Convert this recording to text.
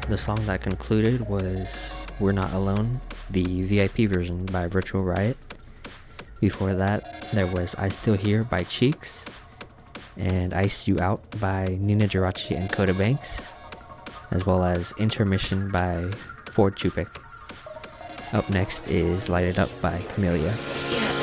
The song that concluded was We're Not Alone, the VIP version by Virtual Riot. Before that, there was I Still Here by Cheeks, and Ice You Out by Nina Geraci and Coda Banks, as well as Intermission by Ford Chupik. Up next is Light It Up by Camellia. Yes.